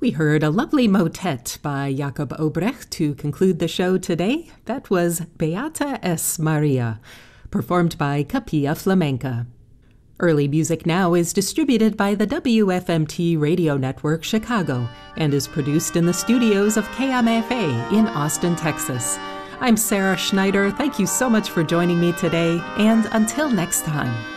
We heard a lovely motet by Jakob Obrecht to conclude the show today. That was Beata es Maria, performed by Capilla Flamenca. Early Music Now is distributed by the WFMT Radio Network Chicago and is produced in the studios of KMFA in Austin, Texas. I'm Sarah Schneider. Thank you so much for joining me today, and until next time.